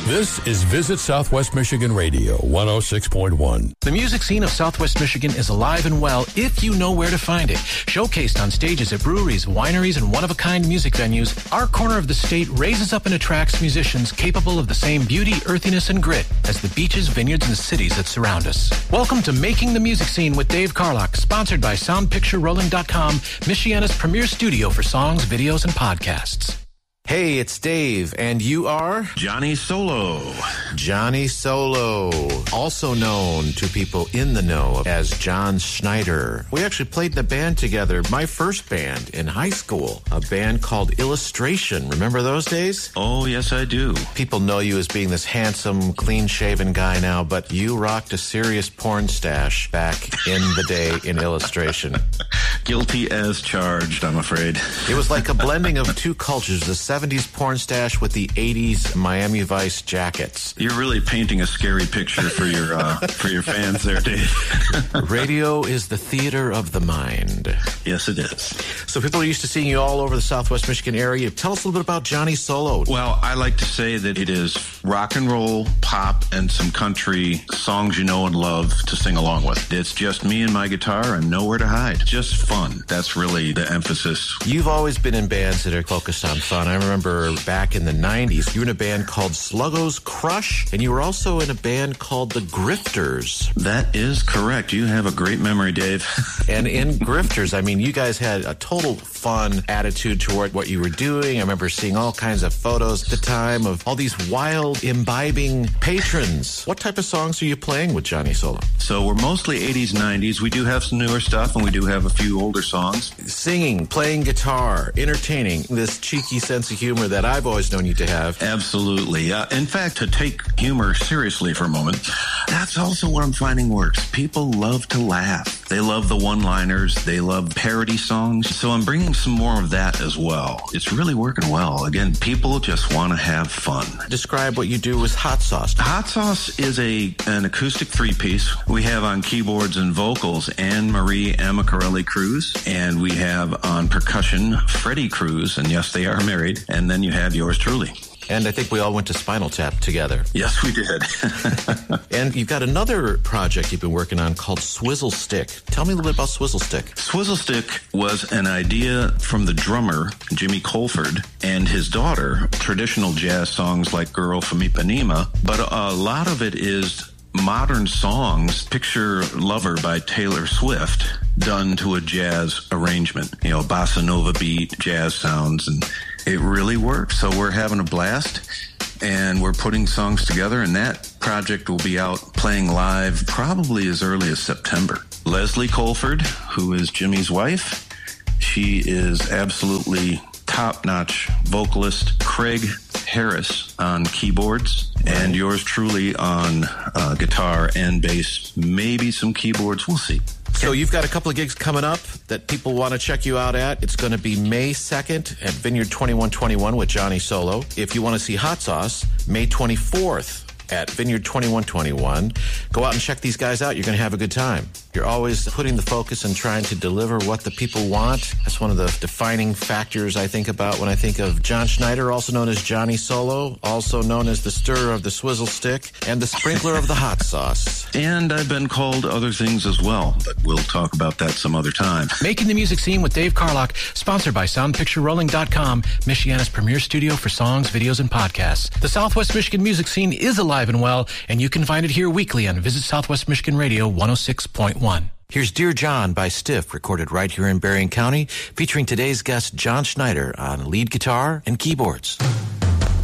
This is Visit Southwest Michigan Radio, 106.1. The music scene of Southwest Michigan is alive and well if you know where to find it. Showcased on stages at breweries, wineries, and one-of-a-kind music venues, our corner of the state raises up and attracts musicians capable of the same beauty, earthiness, and grit as the beaches, vineyards, and cities that surround us. Welcome to Making the Music Scene with Dave Carlock, sponsored by SoundPictureRolling.com, Michiana's premier studio for songs, videos, and podcasts. Hey, it's Dave, and you are? Johnny Solo. Johnny Solo, also known to people in the know as John Schneider. We actually played in a band together, my first band in high school, a band called Illustration. Remember those days? Oh, yes, I do. People know you as being this handsome, clean-shaven guy now, but you rocked a serious porn stash back in the day in Illustration. Guilty as charged, I'm afraid. It was like a blending of two cultures, the 70s porn stash with the 80s Miami Vice jackets. You're really painting a scary picture for your fans there, Dave. Radio is the theater of the mind. Yes, it is. So people are used to seeing you all over the Southwest Michigan area. Tell us a little bit about Johnny Solo. Well, I like to say that it is rock and roll, pop, and some country songs you know and love to sing along with. It's just me and my guitar and nowhere to hide. Just fun. That's really the emphasis. You've always been in bands that are focused on fun. I remember back in the 90s, you were in a band called Sluggo's Crush, and you were also in a band called The Grifters. That is correct. You have a great memory, Dave. And in Grifters, I mean, you guys had a total fun attitude toward what you were doing. I remember seeing all kinds of photos at the time of all these wild, imbibing patrons. What type of songs are you playing with Johnny Solo? So we're mostly 80s, 90s. We do have some newer stuff, and we do have a few older songs. Singing, playing guitar, entertaining, this cheeky sense of humor that I've always known you to have. Absolutely. In fact, to take humor seriously for a moment, that's also what I'm finding works. People love to laugh. They love the one-liners. They love parody songs. So I'm bringing some more of that as well. It's really working well. Again, people just want to have fun. Describe what you do with Hot Sauce. Hot Sauce is an acoustic three-piece. We have on keyboards and vocals Anne Marie Amacarelli Cruz, and we have on percussion Freddie Cruz, and yes, they are married, and then you have yours truly. And I think we all went to Spinal Tap together. Yes, we did. And you've got another project you've been working on called Swizzle Stick. Tell me a little bit about Swizzle Stick. Swizzle Stick was an idea from the drummer, Jimmy Colford, and his daughter, traditional jazz songs like Girl from Ipanema, but a lot of it is modern songs. Picture Lover by Taylor Swift done to a jazz arrangement. You know, bossa nova beat, jazz sounds, and it really works. So we're having a blast, and we're putting songs together, and that project will be out playing live probably as early as September. Leslie Colford, who is Jimmy's wife, she is absolutely top-notch vocalist. Craig Harris on keyboards, and yours truly on guitar and bass, maybe some keyboards. We'll see. So you've got a couple of gigs coming up that people want to check you out at. It's going to be May 2nd at Vineyard 2121 with Johnny Solo. If you want to see Hot Sauce, May 24th at Vineyard 2121. Go out and check these guys out. You're going to have a good time. You're always putting the focus and trying to deliver what the people want. That's one of the defining factors I think about when I think of John Schneider, also known as Johnny Solo, also known as the stirrer of the Swizzle Stick and the sprinkler of the hot sauce. And I've been called other things as well, but we'll talk about that some other time. Making the Music Scene with Dave Carlock, sponsored by SoundPictureRolling.com, Michiana's premier studio for songs, videos, and podcasts. The Southwest Michigan music scene is alive and well, and you can find it here weekly on Visit Southwest Michigan Radio 106.1. Here's Dear John by Stiff, recorded right here in Berrien County, featuring today's guest John Schneider on lead guitar and keyboards.